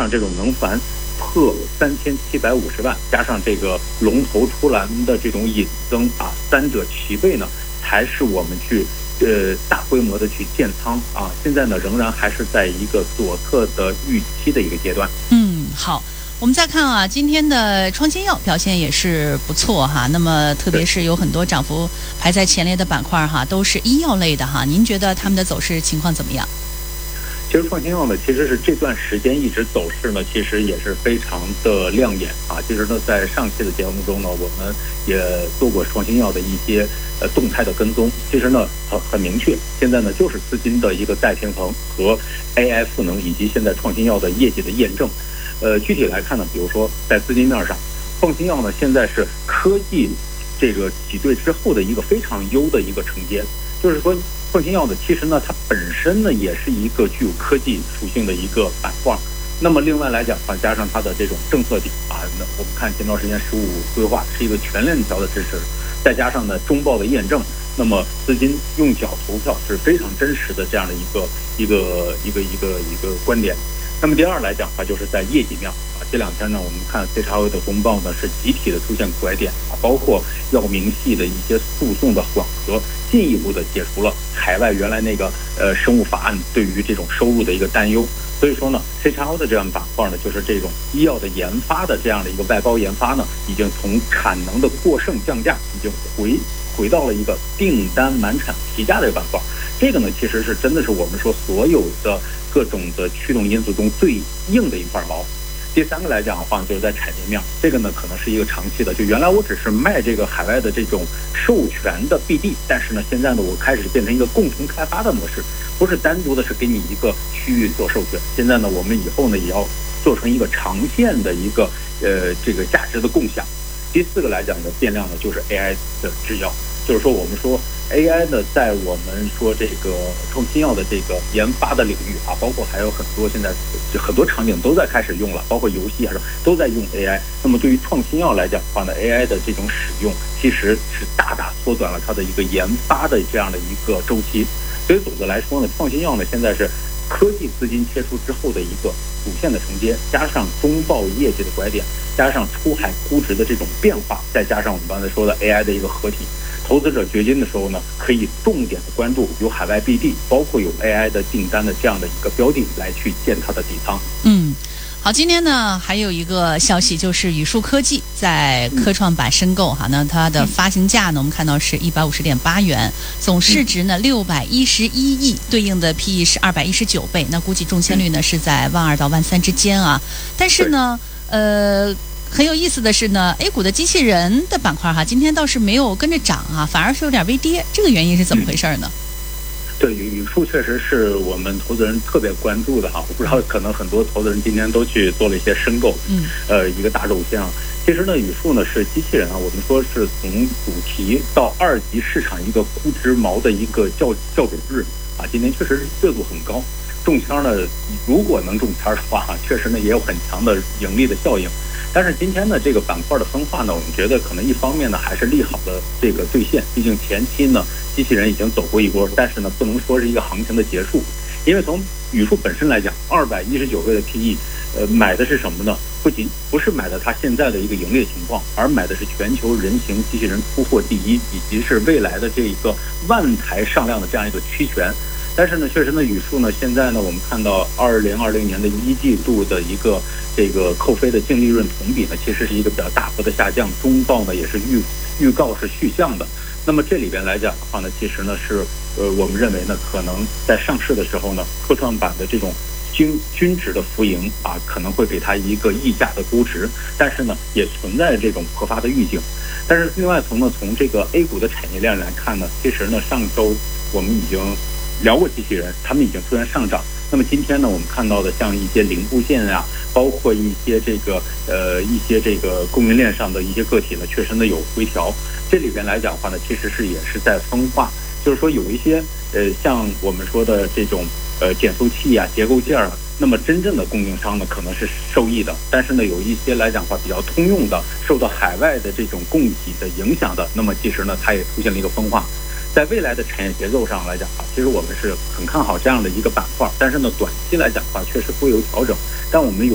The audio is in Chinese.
上这种能繁破3750万，加上这个龙头出栏的这种引增啊，三者齐备呢，才是我们去大规模的去建仓啊。现在呢，仍然还是在一个左侧的预期的一个阶段。 好。我们再看啊，今天的创新药表现也是不错哈。那么特别是有很多涨幅排在前列的板块哈，都是医药类的哈。您觉得他们的走势情况怎么样？ 其实创新药呢，其实是这段时间一直走势呢，其实也是非常的亮眼啊。其实呢，在上期的节目中呢，我们也做过创新药的一些动态的跟踪。其实呢，很明确，现在呢就是资金的一个再平衡和 AI 赋能以及现在创新药的业绩的验证。具体来看呢，比如说在资金面上，创新药呢现在是科技这个挤兑之后的一个非常优的一个承接。就是说，创新药呢其实呢它本身呢也是一个具有科技属性的一个板块。那么另外来讲的话，加上它的这种政策底啊，那我们看前段时间15规划是一个全链条的支持，再加上呢中报的验证，那么资金用脚投票是非常真实的这样的一个观点。那么第二来讲的话，就是在业绩面啊，这两天呢，我们看 CXO 的公报呢是集体的出现拐点啊，包括药明系的一些诉讼的缓和，进一步的解除了海外原来那个生物法案对于这种收入的一个担忧。所以说呢 ，CXO 的这样板块呢，就是这种医药的研发的这样的一个外包研发呢，已经从产能的过剩降价，已经回到了一个订单满产提价的一个板块。这个呢，其实是真的是我们说所有的各种的驱动因素中最硬的一块毛。第三个来讲的话，就是在产业面，这个呢可能是一个长期的。就原来我只是卖这个海外的这种授权的 BD， 但是呢，现在呢我开始变成一个共同开发的模式，不是单独的是给你一个区域做授权。现在呢，我们以后呢也要做成一个长线的一个这个价值的共享。第四个来讲的变量呢，就是 AI 的制药，就是说我们说 AI 呢，在我们说这个创新药的这个研发的领域啊，包括还有很多现在很多场景都在开始用了，包括游戏还是都在用 AI。那么对于创新药来讲的话呢 ，AI 的这种使用其实是大大缩短了它的一个研发的这样的一个周期。所以总的来说呢，创新药呢现在是科技资金切出之后的一个主线的承接，加上中报业绩的拐点，加上出海估值的这种变化，再加上我们刚才说的 AI 的一个合体。投资者掘金的时候呢，可以重点的关注有海外 BD， 包括有 AI 的订单的这样的一个标的来去建它的底仓。 好，今天呢还有一个消息，就是宇树科技在科创板申购哈，那它的发行价呢，我们看到是150.8元，总市值呢611亿，对应的 PE 是219倍，那估计中签率呢是在12000到13000之间啊。但是呢，很有意思的是呢 ，A 股的机器人的板块哈，今天倒是没有跟着涨啊，反而是有点微跌，这个原因是怎么回事呢？ 对，宇树确实是我们投资人特别关注的哈。我不知道，可能很多投资人今天都去做了一些申购，一个大肉馅。其实呢，宇树呢是机器人啊，我们说是从主题到二级市场一个估值锚的一个校准日啊。今天确实热度很高，中签呢，如果能中签的话，确实呢也有很强的盈利的效应。但是今天呢，这个板块的分化呢，我们觉得可能一方面呢还是利好的这个兑现，毕竟前期呢机器人已经走过一波，但是呢不能说是一个行情的结束，因为从宇树本身来讲，219倍的 PE，买的是什么呢？不是买的它现在的一个盈利情况，而买的是全球人形机器人出货第一，以及是未来的这一个万台上量的这样一个期权。但是呢，确实呢，宇树呢，现在呢，我们看到2020年的一季度的一个这个扣非的净利润同比呢，其实是一个比较大幅的下降，中报呢也是预告是续降的。那么这里边来讲的话呢，其实呢是我们认为呢，可能在上市的时候呢，科创板的这种均值的浮盈啊，可能会给它一个溢价的估值，但是呢，也存在这种破发的预警。但是另外从这个 A 股的产业链来看呢，其实呢，上周我们已经聊过机器人，他们已经出现上涨。那么今天呢，我们看到的像一些零部件啊，包括一些这个供应链上的一些个体呢，确实呢有回调。这里边来讲的话呢，其实也是在分化，就是说有一些像我们说的这种减速器啊、结构件啊，那么真正的供应商呢可能是受益的，但是呢有一些来讲的话比较通用的，受到海外的这种供给的影响的，那么其实呢它也出现了一个分化。在未来的产业节奏上来讲啊，其实我们是很看好这样的一个板块，但是呢，短期来讲的话，确实会有调整。但我们有